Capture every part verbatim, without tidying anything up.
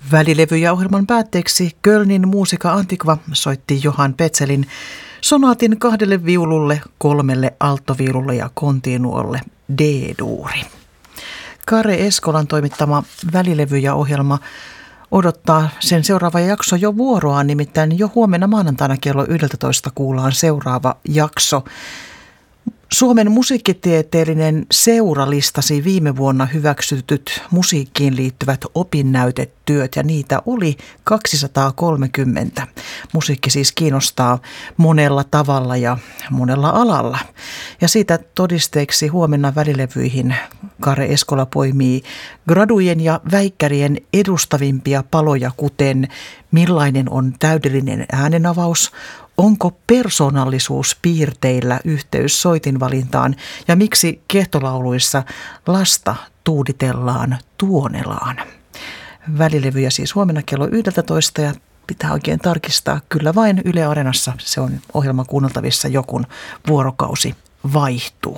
Välilevyjä ohjelman päätteeksi Kölnin Musica Antiqua soitti Johann Petzelin sonaatin kahdelle viululle, kolmelle alttoviululle ja kontinuolle D-duuri. Kare Eskolan toimittama Välilevyjä ohjelma odottaa sen seuraava jakso jo vuoroaan, nimittäin jo huomenna maanantaina kello yksitoista kuullaan seuraava jakso. Suomen musiikkitieteellinen seura listasi viime vuonna hyväksytyt musiikkiin liittyvät opinnäytetyöt ja niitä oli kaksisataakolmekymmentä. Musiikki siis kiinnostaa monella tavalla ja monella alalla. Ja siitä todisteeksi huomenna välilevyihin Kare Eskola poimii gradujen ja väikkärien edustavimpia paloja, kuten millainen on täydellinen äänenavaus, onko persoonallisuuspiirteillä yhteys soitinvalintaan ja miksi kehtolauluissa lasta tuuditellaan tuonelaan. Välilevyjä siis huomenna kello yksitoista ja pitää oikein tarkistaa. Kyllä vain Yle Areenassa se on ohjelma kuunneltavissa, jokun vuorokausi vaihtuu.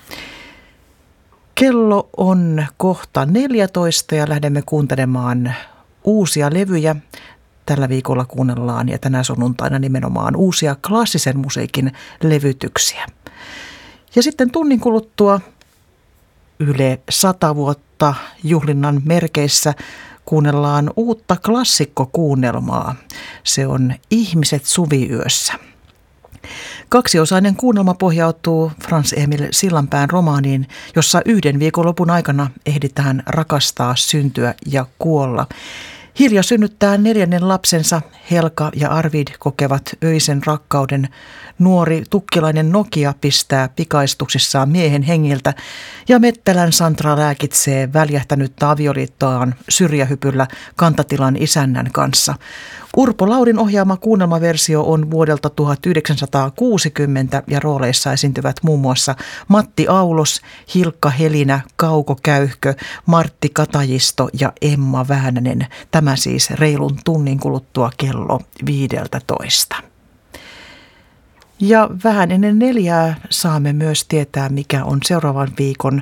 Kello on kohta neljätoista ja lähdemme kuuntelemaan uusia levyjä. Tällä viikolla kuunnellaan ja tänä sunnuntaina nimenomaan uusia klassisen musiikin levytyksiä. Ja sitten tunnin kuluttua Yle sata vuotta juhlinnan merkeissä kuunnellaan uutta klassikkokuunnelmaa. Se on Ihmiset suviyössä. Kaksiosainen kuunnelma pohjautuu Frans Emil Sillanpään romaaniin, jossa yhden viikonlopun aikana ehditään rakastaa, syntyä ja kuolla. Hilja synnyttää neljännen lapsensa. Helka ja Arvid kokevat öisen rakkauden. Nuori tukkilainen Nokia pistää pikaistuksissaan miehen hengiltä ja Mettälän Santra lääkitsee väljähtänyttä avioliittoaan syrjähypyllä kantatilan isännän kanssa. Urpo Laurin ohjaama kuunnelmaversio on vuodelta tuhatyhdeksänsataakuusikymmentä ja rooleissa esiintyvät muun muassa Matti Aulos, Hilkka Helinä, Kauko Käyhkö, Martti Katajisto ja Emma Väänänen. Tämä siis reilun tunnin kuluttua kello viideltätoista. Ja vähän ennen neljää saamme myös tietää, mikä on seuraavan viikon,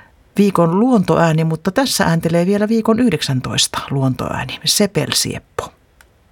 viikon luontoääni, mutta tässä ääntelee vielä viikon yhdeksäntoista luontoääni, Sepelsieppo.